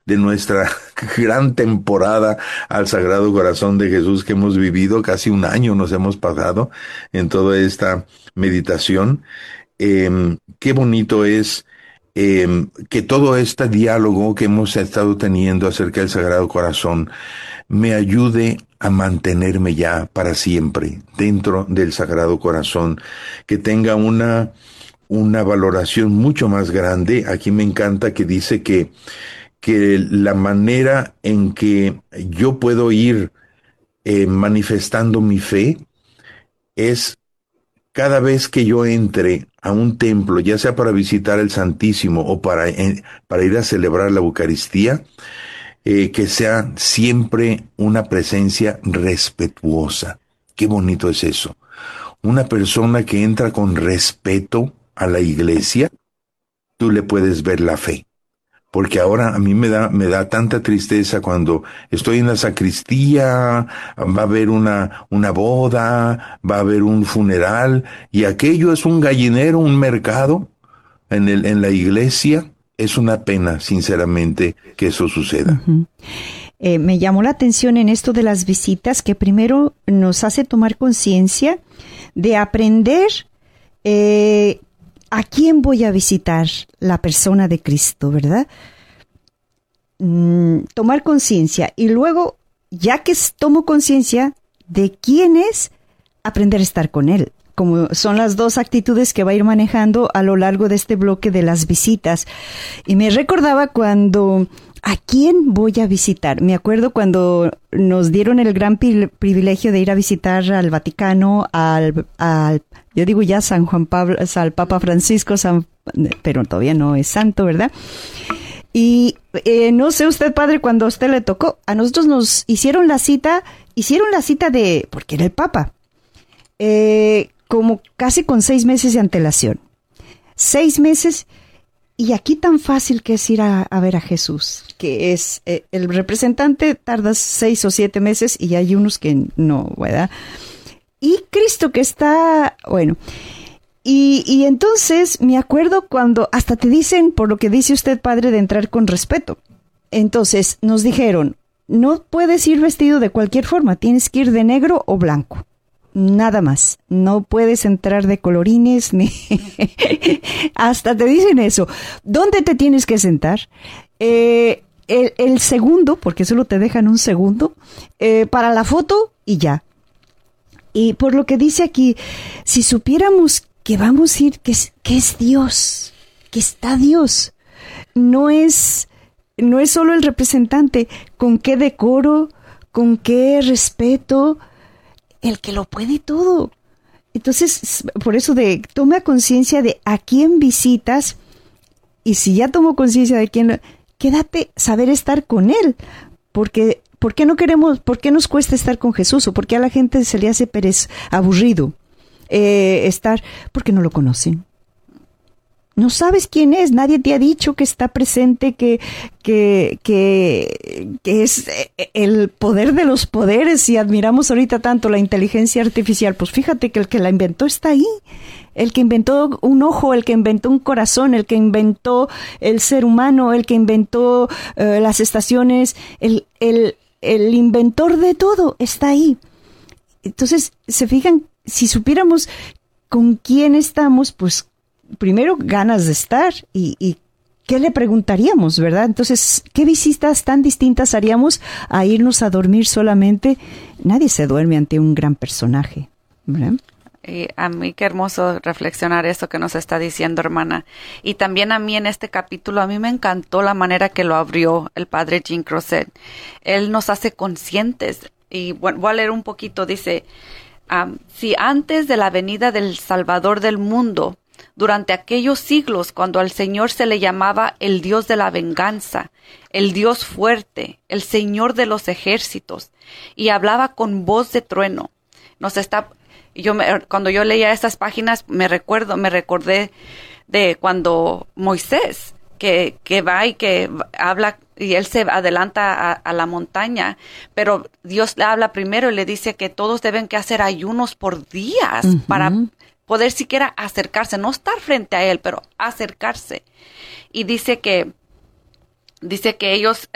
de nuestra gran temporada al Sagrado Corazón de Jesús que hemos vivido. Casi un año nos hemos pasado en toda esta meditación. Qué bonito es que todo este diálogo que hemos estado teniendo acerca del Sagrado Corazón me ayude a mantenerme ya para siempre dentro del Sagrado Corazón, que tenga una valoración mucho más grande. Aquí me encanta que dice que la manera en que yo puedo ir manifestando mi fe es cada vez que yo entre a un templo, ya sea para visitar el Santísimo o para ir a celebrar la Eucaristía, que sea siempre una presencia respetuosa. Qué bonito es eso. Una persona que entra con respeto a la iglesia, tú le puedes ver la fe. Porque ahora a mí me da tanta tristeza cuando estoy en la sacristía, va a haber una boda, va a haber un funeral, y aquello es un gallinero, un mercado en la iglesia. Es una pena, sinceramente, que eso suceda. Uh-huh. Me llamó la atención en esto de las visitas, que primero nos hace tomar conciencia de aprender a quién voy a visitar, la persona de Cristo, ¿verdad? Tomar conciencia y luego, ya que tomo conciencia de quién es, aprender a estar con él. Como son las dos actitudes que va a ir manejando a lo largo de este bloque de las visitas. Y me recordaba cuando, ¿a quién voy a visitar? Me acuerdo cuando nos dieron el gran privilegio de ir a visitar al Vaticano, yo digo ya San Juan Pablo, al Papa Francisco, pero todavía no es santo, ¿verdad? Y no sé usted, padre, cuando a usted le tocó, a nosotros nos hicieron la cita porque era el Papa. Como casi con 6 meses de antelación. 6 meses, y aquí tan fácil que es ir a ver a Jesús, que es el representante tarda 6 o 7 meses y hay unos que no, ¿verdad? Y Cristo que está, bueno, y entonces me acuerdo cuando hasta te dicen, por lo que dice usted, padre, de entrar con respeto. Entonces nos dijeron, no puedes ir vestido de cualquier forma, tienes que ir de negro o blanco. Nada más, no puedes entrar de colorines, ni hasta te dicen eso. ¿Dónde te tienes que sentar? El segundo, porque solo te dejan un segundo, para la foto y ya. Y por lo que dice aquí, si supiéramos que vamos a ir, que es Dios, que está Dios, no es solo el representante, con qué decoro, con qué respeto, el que lo puede todo. Entonces, por eso toma conciencia de a quién visitas, y si ya tomo conciencia de quién, quédate, saber estar con él, porque ¿por qué nos cuesta estar con Jesús? ¿O por qué a la gente se le hace aburrido estar? Porque no lo conocen. No sabes quién es, nadie te ha dicho que está presente, que es el poder de los poderes, y admiramos ahorita tanto la inteligencia artificial. Pues fíjate que el que la inventó está ahí, el que inventó un ojo, el que inventó un corazón, el que inventó el ser humano, el que inventó las estaciones, el inventor de todo está ahí. Entonces, se fijan, si supiéramos con quién estamos, pues primero ganas de estar y ¿qué le preguntaríamos, verdad? Entonces, ¿qué visitas tan distintas haríamos a irnos a dormir solamente? Nadie se duerme ante un gran personaje, ¿verdad? Y a mí qué hermoso reflexionar esto que nos está diciendo, hermana. Y también a mí en este capítulo, a mí me encantó la manera que lo abrió el padre Jean Crozet. Él nos hace conscientes. Y bueno, voy a leer un poquito. Dice, si antes de la venida del Salvador del mundo, durante aquellos siglos cuando al Señor se le llamaba el Dios de la venganza, el Dios fuerte, el Señor de los ejércitos, y hablaba con voz de trueno, cuando yo leía estas páginas me recordé de cuando Moisés que va y que habla y él se adelanta a la montaña, pero Dios le habla primero y le dice que todos deben que hacer ayunos por días para poder siquiera acercarse, no estar frente a él, pero acercarse. Y dice que ellos